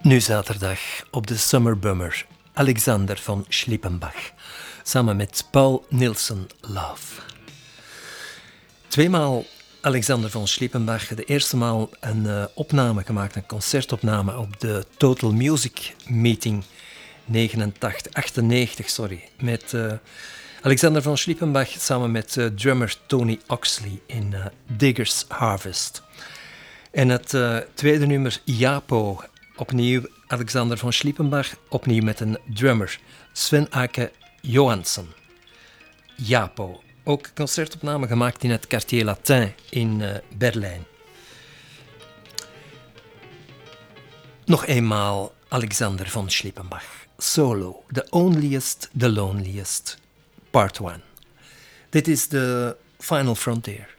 Nu zaterdag op de Summer Bummer, Alexander von Schliepenbach, samen met Paul Nilsson Love. Tweemaal Alexander von Schliepenbach, de eerste maal een opname gemaakt, een concertopname op de Total Music Meeting 98, met Alexander von Schliepenbach samen met drummer Tony Oxley in Diggers Harvest. En het tweede nummer, Japo, opnieuw Alexander von Schliepenbach, opnieuw met een drummer, Sven-Ake Johansson. Japo, ook concertopname gemaakt in het Quartier Latin in Berlijn. Nog eenmaal Alexander von Schliepenbach, solo, The Onlyest, The Loneliest, Part 1. Dit is de Final Frontier.